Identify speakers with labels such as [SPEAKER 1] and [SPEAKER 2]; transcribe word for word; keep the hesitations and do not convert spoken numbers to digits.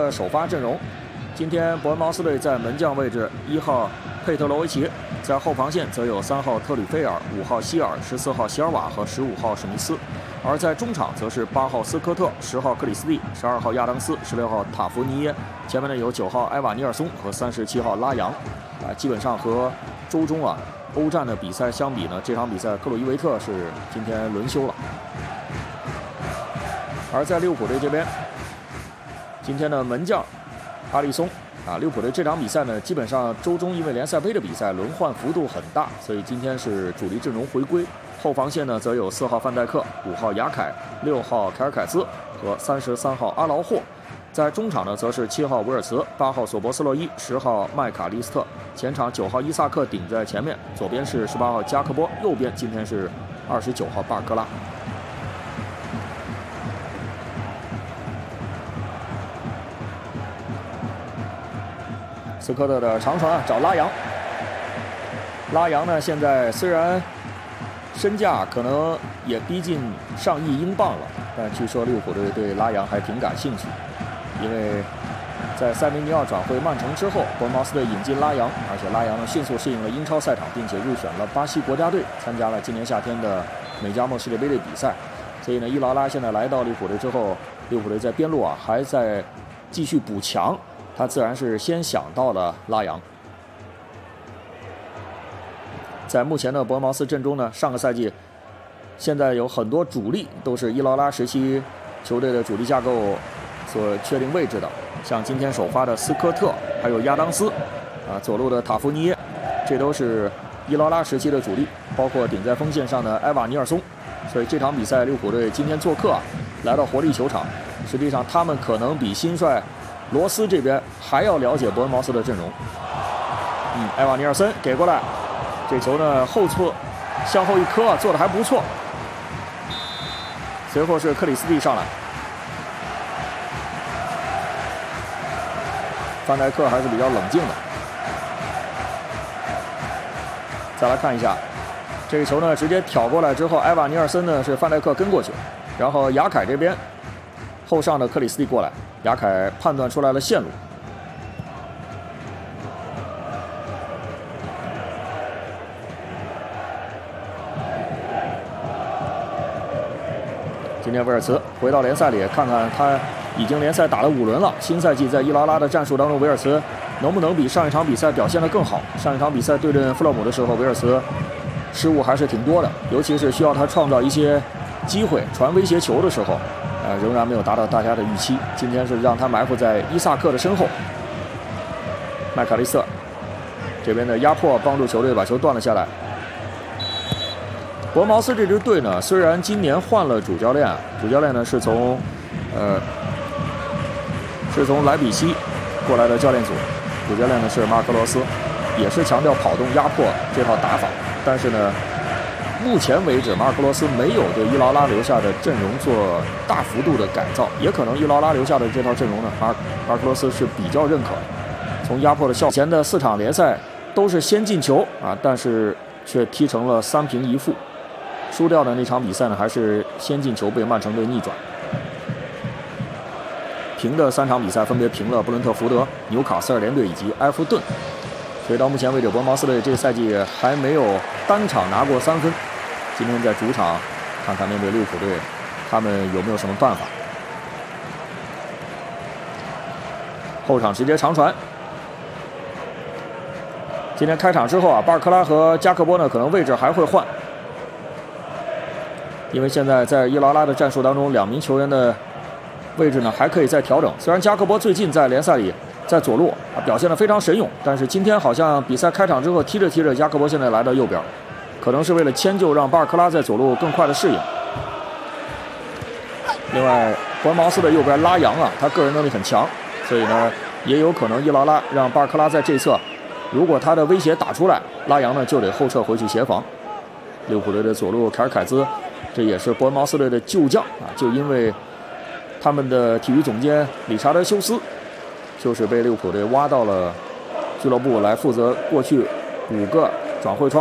[SPEAKER 1] 的首发阵容。今天伯恩茅斯队在门将位置，一号佩特罗维奇，在后防线则有三号特里菲尔、五号希尔、十四号席尔瓦和十五号史密斯。而在中场则是八号斯科特、十号克里斯蒂、十二号亚当斯、十六号塔福尼耶，前面呢有九号埃瓦尼尔松和三十七号拉扬。啊，基本上和周中啊欧战的比赛相比呢，这场比赛克鲁伊维特是今天轮休了。而在利物浦队这边，今天的门将阿里松啊，利物浦队这场比赛呢，基本上周中因为联赛杯的比赛轮换幅度很大，所以今天是主力阵容回归。后防线呢，则有四号范戴克、五号雅凯、六号凯尔凯兹和三十三号阿劳霍。在中场呢，则是七号维尔茨、八号索博斯洛伊、十号麦卡利斯特。前场九号伊萨克顶在前面，左边是十八号加克波，右边今天是二十九号巴尔科拉。斯科特的长传啊，找拉扬。拉扬呢，现在虽然身价可能也逼近上亿英镑了，但据说利物浦队对拉扬还挺感兴趣，因为在塞梅尼奥转会曼城之后，伯恩茅斯队引进拉扬，而且拉扬呢迅速适应了英超赛场，并且入选了巴西国家队，参加了今年夏天的美加墨世界杯的比赛。所以呢，伊劳拉现在来到利物浦队之后，利物浦队在边路啊还在继续补强，他自然是先想到了拉扬。在目前的伯恩茅斯阵中呢，上个赛季现在有很多主力都是伊劳拉时期球队的主力架构所确定位置的，像今天首发的斯科特，还有亚当斯，啊，左路的塔夫尼耶，这都是伊劳拉时期的主力，包括顶在锋线上的埃瓦尼尔松。所以这场比赛利物浦队今天做客啊，来到活力球场，实际上他们可能比新帅罗斯这边还要了解伯恩茅斯的阵容。嗯，埃瓦尼尔森给过来。这球呢后侧向后一磕啊，做的还不错。随后是克里斯蒂上来，范戴克还是比较冷静的。再来看一下这个球呢，直接挑过来之后，埃瓦尼尔森呢是范戴克跟过去，然后雅凯这边后上的克里斯蒂过来，雅凯判断出来了线路。今天威尔茨回到联赛里，看看他已经联赛打了五轮了。新赛季在伊劳拉的战术当中，威尔茨能不能比上一场比赛表现得更好？上一场比赛对阵弗勒姆的时候，威尔茨失误还是挺多的，尤其是需要他创造一些机会、传威胁球的时候，呃，仍然没有达到大家的预期。今天是让他埋伏在伊萨克的身后，麦卡利斯特这边的压迫帮助球队把球断了下来。伯恩茅斯这支队呢，虽然今年换了主教练，主教练呢是从，呃，是从莱比锡过来的教练组，主教练呢是马克罗斯，也是强调跑动压迫这套打法。但是呢，目前为止马尔科罗斯没有对伊劳拉留下的阵容做大幅度的改造，也可能伊劳拉留下的这套阵容呢，马尔马尔科罗斯是比较认可的。从压迫的效果，前的四场联赛都是先进球啊，但是却踢成了三平一负。输掉的那场比赛呢，还是先进球被曼城队逆转。平的三场比赛分别平了布伦特福德、纽卡斯尔联队以及埃弗顿。所以到目前为止，伯恩茅斯队这个赛季还没有单场拿过三分。今天在主场看看面对利物浦队，他们有没有什么办法？后场直接长传。今天开场之后啊，巴尔科拉和加克波呢可能位置还会换。因为现在在伊劳拉的战术当中，两名球员的位置呢还可以再调整。虽然加克波最近在联赛里在左路啊表现得非常神勇，但是今天好像比赛开场之后踢着踢着，加克波现在来到右边，可能是为了迁就让巴尔科拉在左路更快的适应。另外，伯恩茅斯的右边拉扬啊，他个人能力很强，所以呢也有可能伊劳拉让巴尔科拉在这侧，如果他的威胁打出来，拉扬呢就得后撤回去协防。利物浦队的左路凯尔凯兹。这也是伯恩茅斯队的旧将啊，就因为他们的体育总监理查德休斯，就是被利物浦队挖到了俱乐部来负责过去五个转会窗。